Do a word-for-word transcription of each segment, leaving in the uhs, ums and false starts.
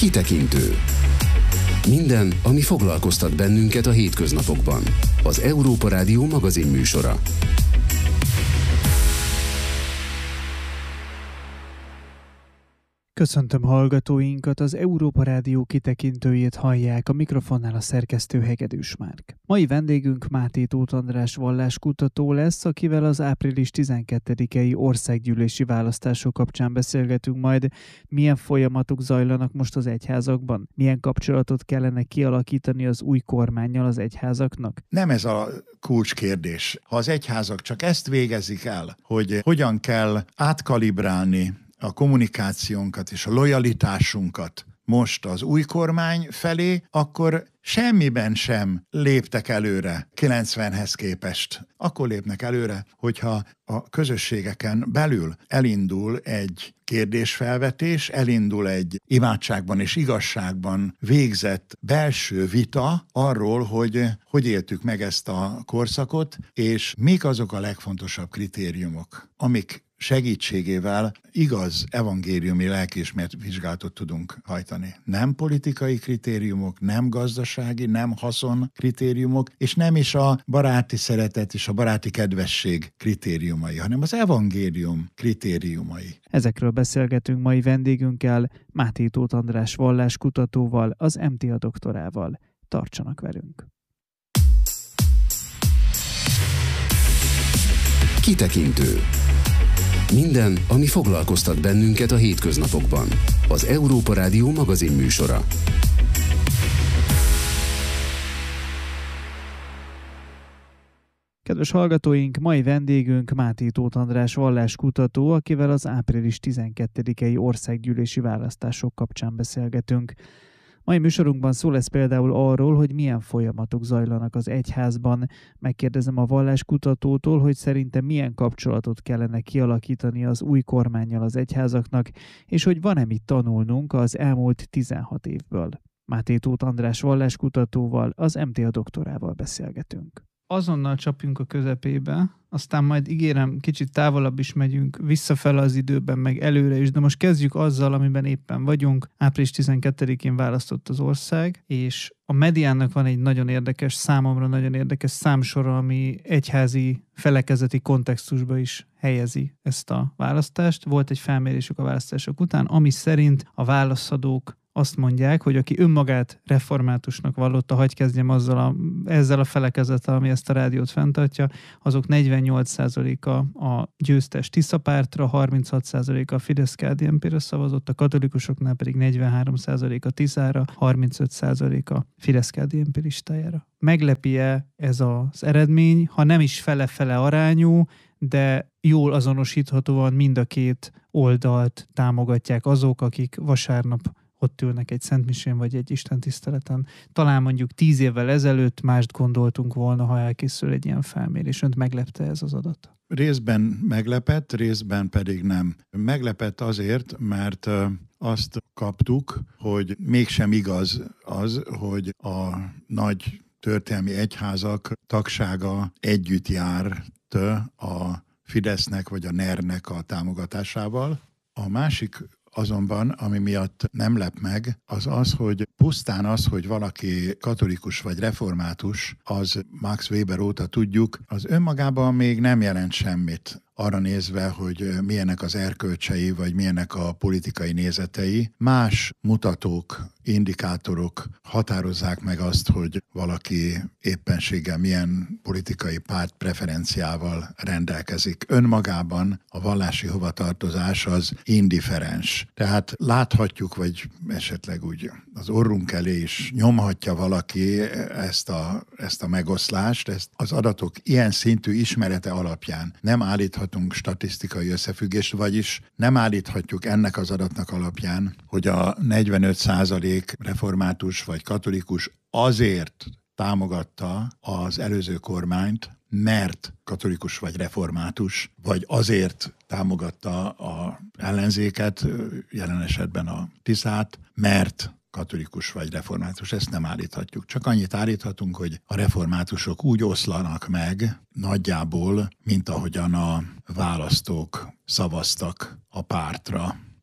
Kitekintő. Minden, ami foglalkoztat bennünket a hétköznapokban. Az Európa Rádió magazinműsora. Köszöntöm hallgatóinkat, az Európa Rádió kitekintőjét hallják, a mikrofonnál a szerkesztő Hegedűs Márk. Mai vendégünk Máté Tóth András valláskutató lesz, akivel az április tizenkettedikei országgyűlési választások kapcsán beszélgetünk majd. Milyen folyamatok zajlanak most az egyházakban? Milyen kapcsolatot kellene kialakítani az új kormánnyal az egyházaknak? Nem ez a kulcskérdés. Ha az egyházak csak ezt végezik el, hogy hogyan kell átkalibrálni a kommunikációnkat és a lojalitásunkat most az új kormány felé, akkor semmiben sem léptek előre kilencvenhez képest. Akkor lépnek előre, hogyha a közösségeken belül elindul egy kérdésfelvetés, elindul egy imádságban és igazságban végzett belső vita arról, hogy hogy éltük meg ezt a korszakot, és mik azok a legfontosabb kritériumok, amik segítségével igaz evangéliumi lelkiismeret vizsgálatot tudunk hajtani. Nem politikai kritériumok, nem gazdasági, nem haszon kritériumok, és nem is a baráti szeretet és a baráti kedvesség kritériumai, hanem az evangélium kritériumai. Ezekről beszélgetünk mai vendégünkkel, Máté Tóth András valláskutatóval, az em té á doktorával. Tartsanak velünk! Kitekintő. Minden, ami foglalkoztat bennünket a hétköznapokban. Az Európa Rádió magazinműsora. Kedves hallgatóink, mai vendégünk Máté Tóth András valláskutató, akivel az április tizenkettedikei országgyűlési választások kapcsán beszélgetünk. Mai műsorunkban szó lesz például arról, hogy milyen folyamatok zajlanak az egyházban. Megkérdezem a valláskutatótól, hogy szerinte milyen kapcsolatot kellene kialakítani az új kormánnyal az egyházaknak, és hogy van-e mit tanulnunk az elmúlt tizenhat évből. Máté Tóth András valláskutatóval, az em té á doktorával beszélgetünk. Azonnal csapjunk a közepébe, aztán majd ígérem, kicsit távolabb is megyünk, visszafele az időben, meg előre is, de most kezdjük azzal, amiben éppen vagyunk. április tizenkettedikén választott az ország, és a mediának van egy nagyon érdekes, számomra nagyon érdekes számsora, ami egyházi felekezeti kontextusba is helyezi ezt a választást. Volt egy felmérésük a választások után, ami szerint a válaszadók azt mondják, hogy aki önmagát reformátusnak vallotta, hagy kezdjem azzal a, ezzel a felekezettel, ami ezt a rádiót fenntartja, azok negyvennyolc százaléka a győztes Tisza pártra, harminchat százaléka a Fidesz-ká dé en pére szavazott, a katolikusoknál pedig negyvenhárom százaléka Tiszára, harmincöt százaléka a Fidesz-ká dé en pé listájára. Meglepi-e ez az eredmény, ha nem is fele-fele arányú, de jól azonosíthatóan mind a két oldalt támogatják azok, akik vasárnap ott ülnek egy szentmisén vagy egy istentiszteleten. Talán mondjuk tíz évvel ezelőtt mást gondoltunk volna, ha elkészül egy ilyen felmérés. Önt meglepte ez az adat? Részben meglepett, részben pedig nem. Meglepett azért, mert azt kaptuk, hogy mégsem igaz az, hogy a nagy történelmi egyházak tagsága együtt járt a Fidesznek vagy a NER-nek a támogatásával. A másik azonban, ami miatt nem lep meg, az az, hogy pusztán az, hogy valaki katolikus vagy református, az Max Weber óta tudjuk, az önmagában még nem jelent semmit. Arra nézve, hogy milyenek az erkölcsei, vagy milyenek a politikai nézetei, más mutatók, indikátorok határozzák meg azt, hogy valaki éppenséggel milyen politikai párt preferenciával rendelkezik. Önmagában a vallási hovatartozás az indifferens. Tehát láthatjuk, vagy esetleg úgy az orrunk elé is nyomhatja valaki ezt a, ezt a megoszlást, ezt az adatok ilyen szintű ismerete alapján nem állíthatunk statisztikai összefüggést, vagyis nem állíthatjuk ennek az adatnak alapján, hogy a negyvenöt százalék református vagy katolikus azért támogatta az előző kormányt, mert katolikus vagy református, vagy azért támogatta az ellenzéket, jelen esetben a Tiszát, mert katolikus vagy református, ezt nem állíthatjuk. Csak annyit állíthatunk, hogy a reformátusok úgy oszlanak meg nagyjából, mint ahogyan a választók szavaztak a pártra.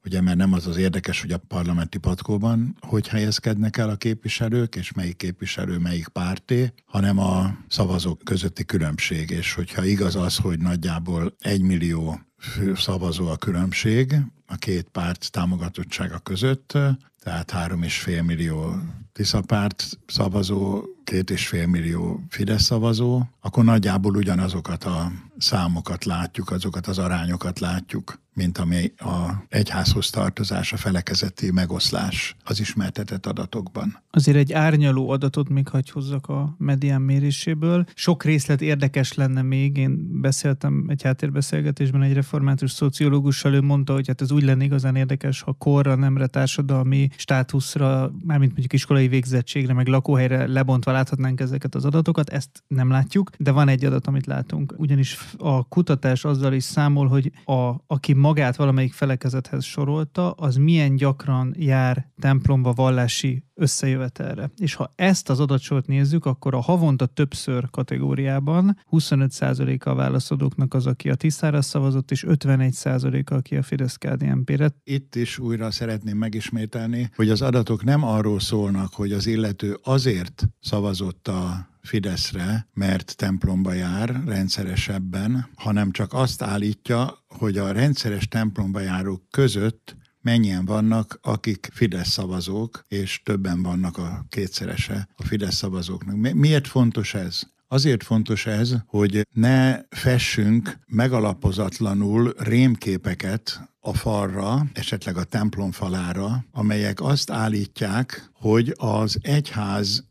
ugye mert nem az az érdekes, hogy a parlamenti patkóban hogy helyezkednek el a képviselők, és melyik képviselő melyik párté, hanem a szavazók közötti különbség, és hogyha igaz az, hogy nagyjából egy millió szavazó a különbség a két párt támogatottsága között, tehát három és fél millió Tisza párt szavazó, két és fél millió Fidesz szavazó, akkor nagyjából ugyanazokat a számokat látjuk, azokat az arányokat látjuk, mint ami a egyházhoz tartozás, a felekezeti megoszlás az ismertetett adatokban. Azért egy árnyaló adatot még hagy hozzak a Medián méréséből. Sok részlet érdekes lenne még. Én beszéltem egy háttérbeszélgetésben egy református szociológussal, ő mondta, hogy hát ez úgy lenne igazán érdekes, ha korra, nemre, társadalmi státuszra, mármint mondjuk iskolai végzettségre, meg lakóhelyre lebontva láthatnánk ezeket az adatokat. Ezt nem látjuk, de van egy adat, amit látunk. Ugyanis a kutatás azzal is számol, hogy a, aki magát valamelyik felekezethez sorolta, az milyen gyakran jár templomba vallási összejövetelre. És ha ezt az adatsort nézzük, akkor a havonta többször kategóriában huszonöt százaléka a válaszadóknak az, aki a Tiszára szavazott, és ötvenegy százaléka, aki a Fidesz-ká dé en pére. Itt is újra szeretném megismételni, hogy az adatok nem arról szólnak, hogy az illető azért szavazott a Fideszre, mert templomba jár rendszeresebben, hanem csak azt állítja, hogy a rendszeres templomba járók között mennyien vannak, akik Fidesz szavazók, és többen vannak a kétszerese a Fidesz szavazóknak. Miért fontos ez? Azért fontos ez, hogy ne fessünk megalapozatlanul rémképeket a falra, esetleg a templom falára, amelyek azt állítják, hogy az egyház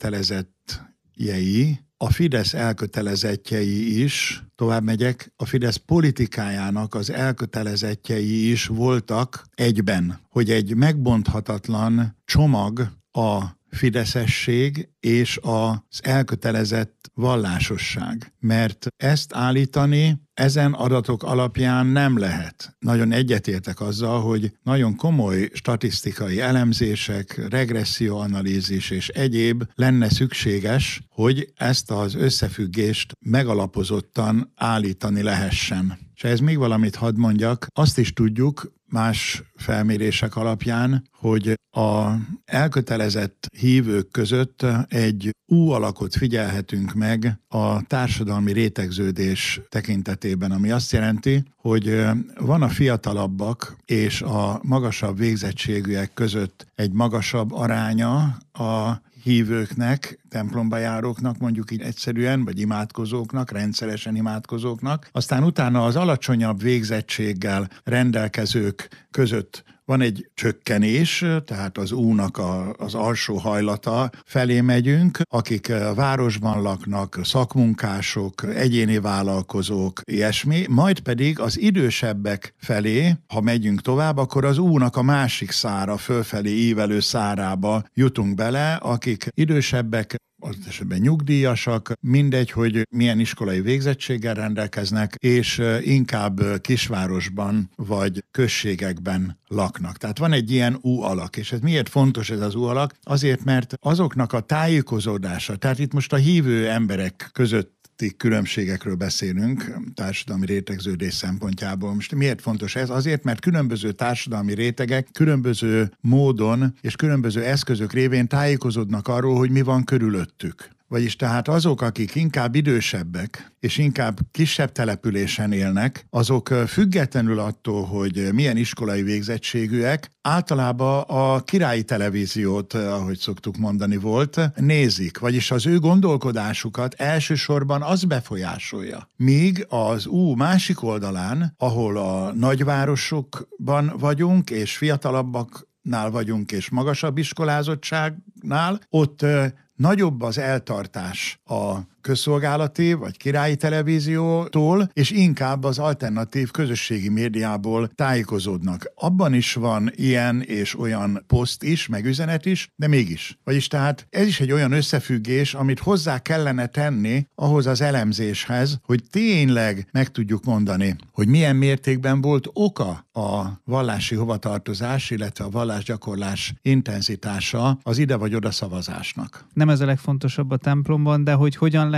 elkötelezettjei, a Fidesz elkötelezettjei is, tovább megyek, a Fidesz politikájának az elkötelezettjei is voltak egyben, hogy egy megbonthatatlan csomag a fideszesség és az elkötelezett vallásosság. Mert ezt állítani ezen adatok alapján nem lehet. Nagyon egyetértek azzal, hogy nagyon komoly statisztikai elemzések, regresszióanalízis és egyéb lenne szükséges, hogy ezt az összefüggést megalapozottan állítani lehessen. És ez még valamit hadd mondjak, azt is tudjuk más felmérések alapján, hogy az elkötelezett hívők között egy U-alakot figyelhetünk meg a társadalmi rétegződés tekintetében, ami azt jelenti, hogy van a fiatalabbak és a magasabb végzettségűek között egy magasabb aránya a hívőknek, templomba járóknak, mondjuk így egyszerűen, vagy imádkozóknak, rendszeresen imádkozóknak. Aztán utána az alacsonyabb végzettséggel rendelkezők között van egy csökkenés, tehát az U-nak a, az alsó hajlata felé megyünk, akik városban laknak, szakmunkások, egyéni vállalkozók, ilyesmi, majd pedig az idősebbek felé, ha megyünk tovább, akkor az U-nak a másik szára, fölfelé ívelő szárába jutunk bele, akik idősebbek, az esetben nyugdíjasak, mindegy, hogy milyen iskolai végzettséggel rendelkeznek, és inkább kisvárosban vagy községekben laknak. Tehát van egy ilyen U-alak, és ez miért fontos ez az U-alak? Azért, mert azoknak a tájékozódása, tehát itt most a hívő emberek között különbségekről beszélünk társadalmi rétegződés szempontjából. Most miért fontos ez? Azért, mert különböző társadalmi rétegek különböző módon és különböző eszközök révén tájékozódnak arról, hogy mi van körülöttük. Vagyis tehát azok, akik inkább idősebbek, és inkább kisebb településen élnek, azok függetlenül attól, hogy milyen iskolai végzettségűek, általában a királyi televíziót, ahogy szoktuk mondani, volt, nézik. Vagyis az ő gondolkodásukat elsősorban az befolyásolja. Míg az ú másik oldalán, ahol a nagyvárosokban vagyunk, és fiatalabbaknál vagyunk, és magasabb iskolázottságnál, ott nagyobb az eltartás a közszolgálati vagy királyi televíziótól, és inkább az alternatív közösségi médiából tájékozódnak. Abban is van ilyen és olyan poszt is, meg üzenet is, de mégis. Vagyis tehát ez is egy olyan összefüggés, amit hozzá kellene tenni ahhoz az elemzéshez, hogy tényleg meg tudjuk mondani, hogy milyen mértékben volt oka a vallási hovatartozás, illetve a vallásgyakorlás intenzitása az ide vagy oda szavazásnak. Nem ez a legfontosabb a templomban, de hogy hogyan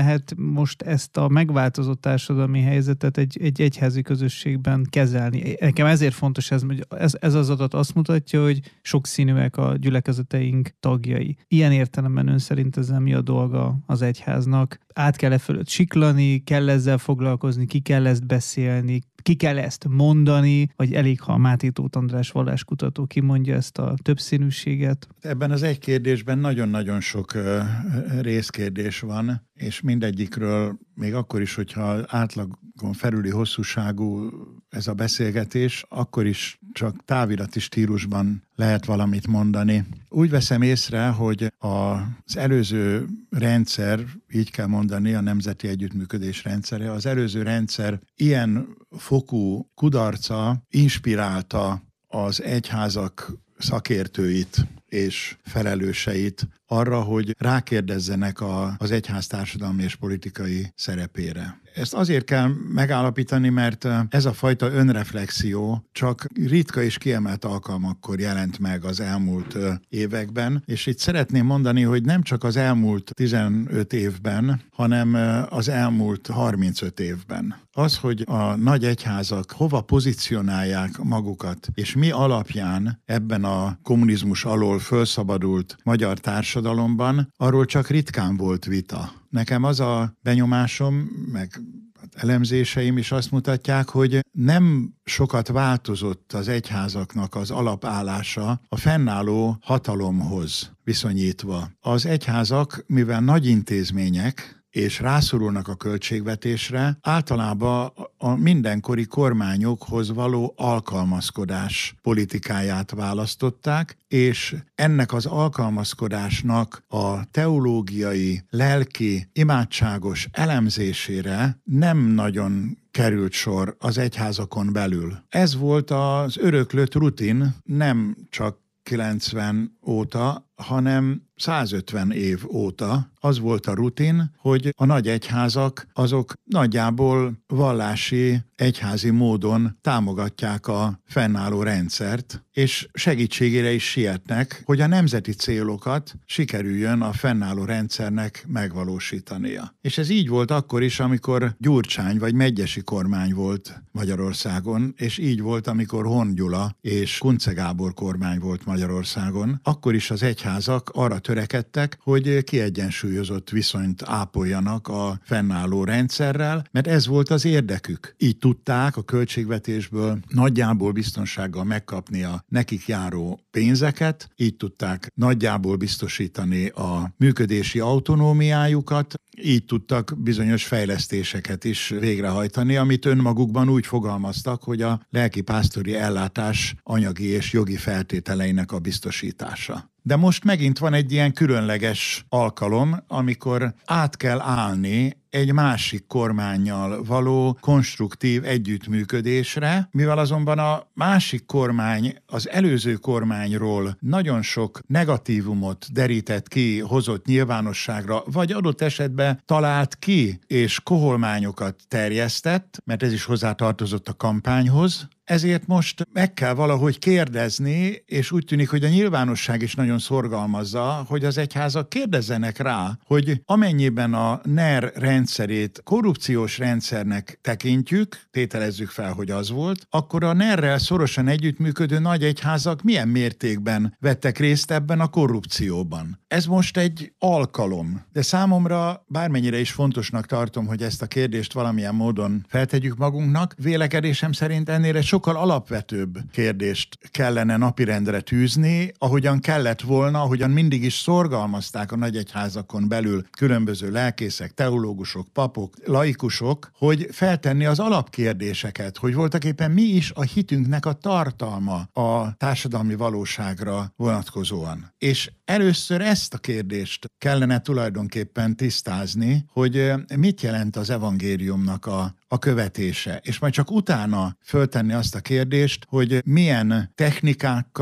lehet most ezt a megváltozott társadalmi helyzetet egy, egy egyházi közösségben kezelni? Nekem ezért fontos ez, hogy ez, ez az adat azt mutatja, hogy sokszínűek a gyülekezeteink tagjai. Ilyen értelemben ön szerint ezzel mi a dolga az egyháznak? Át kell-e fölött siklani, kell ezzel foglalkozni, ki kell ezt beszélni, ki kell ezt mondani, vagy elég, ha Máté Tóth András valláskutató kimondja ezt a többszínűséget? Ebben az egy kérdésben nagyon-nagyon sok uh, részkérdés van, és mindegyikről még akkor is, hogyha átlagon felüli hosszúságú ez a beszélgetés, akkor is csak távirati stílusban lehet valamit mondani. Úgy veszem észre, hogy az előző rendszer, így kell mondani, a Nemzeti Együttműködés rendszere, az előző rendszer ilyen fokú kudarca inspirálta az egyházak szakértőit és felelőseit arra, hogy rákérdezzenek a, az egyház társadalmi és politikai szerepére. Ezt azért kell megállapítani, mert ez a fajta önreflexió csak ritka és kiemelt alkalmakkor jelent meg az elmúlt években, és itt szeretném mondani, hogy nem csak az elmúlt tizenöt évben, hanem az elmúlt harmincöt évben. Az, hogy a nagy egyházak hova pozícionálják magukat, és mi alapján ebben a kommunizmus alól felszabadult magyar társadalomban, arról csak ritkán volt vita. Nekem az a benyomásom, meg elemzéseim is azt mutatják, hogy nem sokat változott az egyházaknak az alapállása a fennálló hatalomhoz viszonyítva. Az egyházak, mivel nagy intézmények, és rászorulnak a költségvetésre, általában a mindenkori kormányokhoz való alkalmazkodás politikáját választották, és ennek az alkalmazkodásnak a teológiai, lelki, imádságos elemzésére nem nagyon került sor az egyházakon belül. Ez volt az öröklött rutin, nem csak kilencven óta, hanem százötven év óta az volt a rutin, hogy a nagy egyházak azok nagyjából vallási, egyházi módon támogatják a fennálló rendszert, és segítségére is sietnek, hogy a nemzeti célokat sikerüljön a fennálló rendszernek megvalósítania. És ez így volt akkor is, amikor Gyurcsány vagy megyesi kormány volt Magyarországon, és így volt, amikor Horn Gyula és Kunce Gábor kormány volt Magyarországon. Akkor is az egyházak arra törekedtek, hogy kiegyensúlyozott viszonyt ápoljanak a fennálló rendszerrel, mert ez volt az érdekük. Így tudták a költségvetésből nagyjából biztonsággal megkapni a nekik járó pénzeket, így tudták nagyjából biztosítani a működési autonómiájukat, így tudtak bizonyos fejlesztéseket is végrehajtani, amit önmagukban úgy fogalmaztak, hogy a lelkipásztori ellátás anyagi és jogi feltételeinek a biztosítása. De most megint van egy ilyen különleges alkalom, amikor át kell állni egy másik kormánnyal való konstruktív együttműködésre, mivel azonban a másik kormány az előző kormányról nagyon sok negatívumot derített ki, hozott nyilvánosságra, vagy adott esetben talált ki, és koholmányokat terjesztett, mert ez is hozzátartozott a kampányhoz, ezért most meg kell valahogy kérdezni, és úgy tűnik, hogy a nyilvánosság is nagyon szorgalmazza, hogy az egyházak kérdezzenek rá, hogy amennyiben a en e er rendszerét korrupciós rendszernek tekintjük, tételezzük fel, hogy az volt, akkor a en e er-rel szorosan együttműködő nagy egyházak milyen mértékben vettek részt ebben a korrupcióban. Ez most egy alkalom, de számomra bármennyire is fontosnak tartom, hogy ezt a kérdést valamilyen módon feltegyük magunknak, vélekedésem szerint ennél egy sokkal alapvetőbb kérdést kellene napirendre tűzni, ahogyan kellett volna, ahogyan mindig is szorgalmazták a nagyegyházakon belül különböző lelkészek, teológusok, papok, laikusok, hogy feltenni az alapkérdéseket, hogy voltaképpen mi is a hitünknek a tartalma a társadalmi valóságra vonatkozóan. És először ezt a kérdést kellene tulajdonképpen tisztázni, hogy mit jelent az evangéliumnak a a követése, és majd csak utána föltenni azt a kérdést, hogy milyen technikákkal,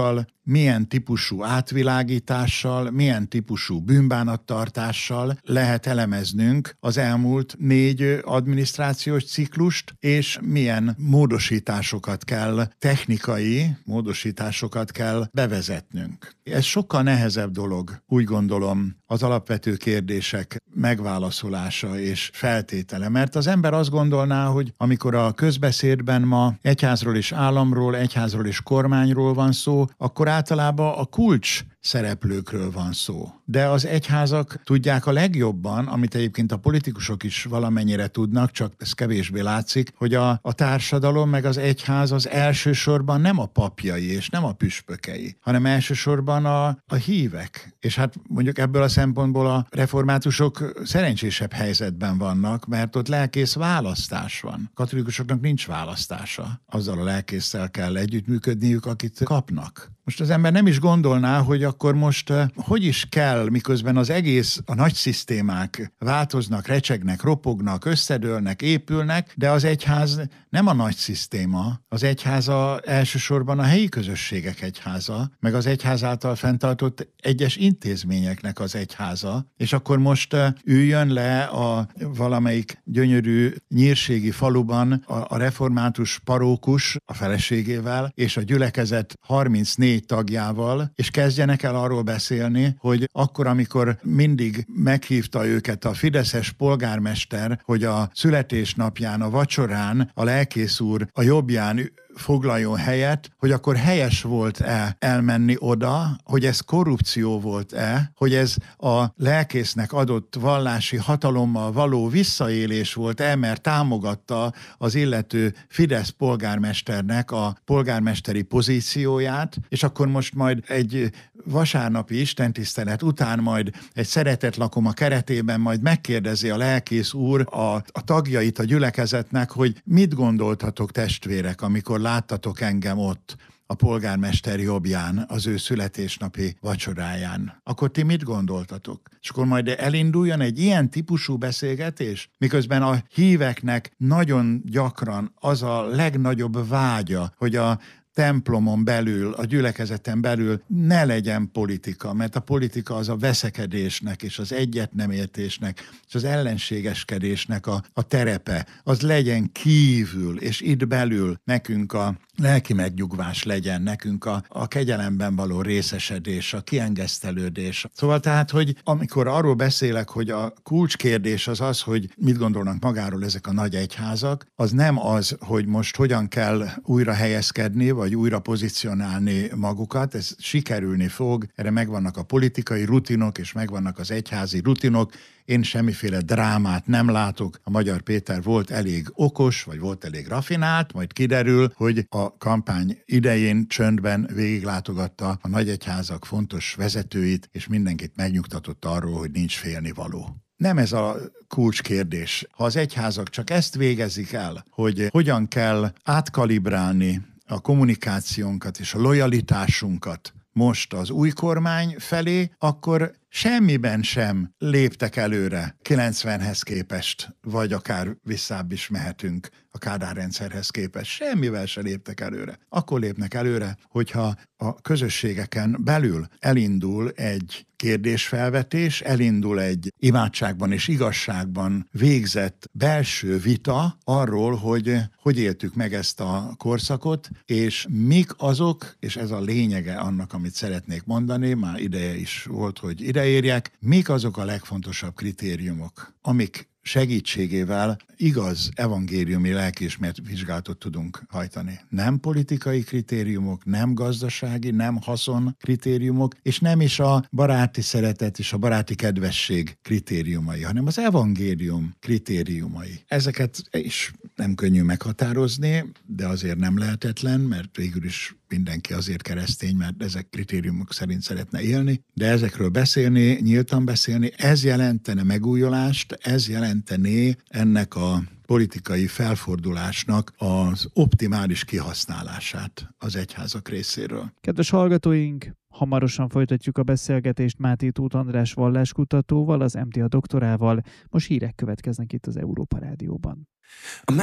milyen típusú átvilágítással, milyen típusú bűnbánattartással lehet elemeznünk az elmúlt négy adminisztrációs ciklust, és milyen módosításokat kell, technikai módosításokat kell bevezetnünk. Ez sokkal nehezebb dolog, úgy gondolom, az alapvető kérdések megválaszolása és feltétele, mert az ember azt gondolná, hogy amikor a közbeszédben ma egyházról és államról, egyházról és kormányról van szó, akkor általában a kulcs szereplőkről van szó. De az egyházak tudják a legjobban, amit egyébként a politikusok is valamennyire tudnak, csak ez kevésbé látszik, hogy a, a társadalom meg az egyház az elsősorban nem a papjai és nem a püspökei, hanem elsősorban a, a hívek. És hát mondjuk ebből a szempontból a reformátusok szerencsésebb helyzetben vannak, mert ott lelkész választás van. A katolikusoknak nincs választása. Azzal a lelkésszel kell együttműködniük, akit kapnak. Most az ember nem is gondolná, hogy akkor most uh, hogy is kell, miközben az egész, a nagy szisztémák változnak, recsegnek, ropognak, összedőlnek, épülnek, de az egyház nem a nagy szisztéma. Az egyháza elsősorban a helyi közösségek egyháza, meg az egyház által fenntartott egyes intézményeknek az egyháza, és akkor most uh, üljön le a valamelyik gyönyörű nyírségi faluban a, a református parókus a feleségével, és a gyülekezet harmincnégy tagjával, és kezdjenek el arról beszélni, hogy akkor, amikor mindig meghívta őket a fideszes polgármester, hogy a születésnapján, a vacsorán a lelkész úr a jobbján foglaljon helyet, hogy akkor helyes volt-e elmenni oda, hogy ez korrupció volt-e, hogy ez a lelkésznek adott vallási hatalommal való visszaélés volt-e, mert támogatta az illető Fidesz polgármesternek a polgármesteri pozícióját, és akkor most majd egy vasárnapi istentisztelet után majd egy szeretetlakoma keretében majd megkérdezi a lelkész úr a, a tagjait a gyülekezetnek, hogy mit gondoltatok, testvérek, amikor láttatok engem ott a polgármester jobbján, az ő születésnapi vacsoráján. Akkor ti mit gondoltatok? És akkor majd elinduljon egy ilyen típusú beszélgetés, miközben a híveknek nagyon gyakran az a legnagyobb vágya, hogy a templomon belül, a gyülekezeten belül ne legyen politika, mert a politika az a veszekedésnek és az egyet nem értésnek és az ellenségeskedésnek a, a terepe. Az legyen kívül, és itt belül nekünk a lelki megnyugvás legyen, nekünk a, a kegyelemben való részesedés, a kiengesztelődés. Szóval tehát, hogy amikor arról beszélek, hogy a kulcskérdés az az, hogy mit gondolnak magáról ezek a nagy egyházak, az nem az, hogy most hogyan kell újra helyezkedni, vagy újra pozícionálni magukat, ez sikerülni fog, erre megvannak a politikai rutinok, és megvannak az egyházi rutinok. Én semmiféle drámát nem látok. A Magyar Péter volt elég okos, vagy volt elég rafinált, majd kiderül, hogy a kampány idején csöndben végiglátogatta a nagyegyházak fontos vezetőit, és mindenkit megnyugtatott arról, hogy nincs félnivaló. Nem ez a kulcskérdés. Ha az egyházak csak ezt végezik el, hogy hogyan kell átkalibrálni a kommunikációnkat és a lojalitásunkat most az új kormány felé, akkor semmiben sem léptek előre kilencvenhez képest, vagy akár visszább is mehetünk a Kádár rendszerhez képest. Semmivel se léptek előre. Akkor lépnek előre, hogyha a közösségeken belül elindul egy kérdésfelvetés, elindul egy imádságban és igazságban végzett belső vita arról, hogy hogy éltük meg ezt a korszakot, és mik azok, és ez a lényege annak, amit szeretnék mondani, már ideje is volt, hogy ideérjek, mik azok a legfontosabb kritériumok, amik segítségével igaz evangéliumi lelkiismeret vizsgálatot tudunk hajtani. Nem politikai kritériumok, nem gazdasági, nem haszon kritériumok, és nem is a baráti szeretet és a baráti kedvesség kritériumai, hanem az evangélium kritériumai. Ezeket is nem könnyű meghatározni, de azért nem lehetetlen, mert végül is mindenki azért keresztény, mert ezek kritériumok szerint szeretne élni, de ezekről beszélni, nyíltan beszélni, ez jelentene megújulást, ez jelentené ennek a politikai felfordulásnak az optimális kihasználását az egyházak részéről. Kedves hallgatóink, hamarosan folytatjuk a beszélgetést Máté Tóth András valláskutatóval, az em té á doktorával. Most hírek következnek itt az Európa Rádióban.